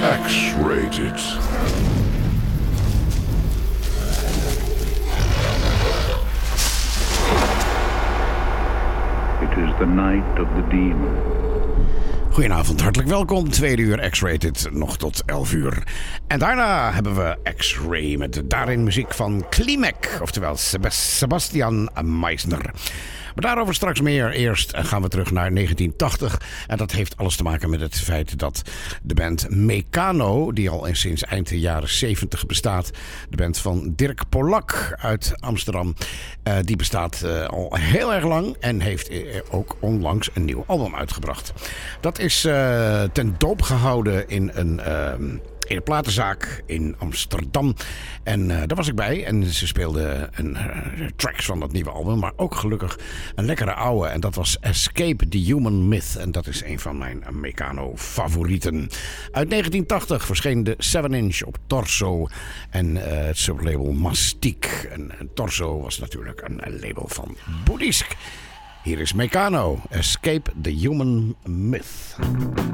X-Rated. It is the night of the demon. Goedenavond, hartelijk welkom. 2 uur X-Rated, nog tot 11 uur. En daarna hebben we X-Ray met daarin muziek van Klimek, oftewel Sebastian Meisner. Maar daarover straks meer. Eerst gaan we terug naar 1980. En dat heeft alles te maken met het feit dat de band Mekano, die al sinds eind de jaren 70 bestaat, de band van Dirk Polak uit Amsterdam, die bestaat al heel erg lang en heeft ook onlangs een nieuw album uitgebracht. Dat is ten doop gehouden in een platenzaak in Amsterdam. En daar was ik bij. En ze speelden tracks van dat nieuwe album. Maar ook gelukkig een lekkere oude. En dat was Escape the Human Myth. En dat is een van mijn Mekano favorieten. Uit 1980 verscheen de 7-inch op Torso. En het sublabel Mastique. En Torso was natuurlijk een label van Boeddhisk. Hier is Mekano. Escape the Human Myth.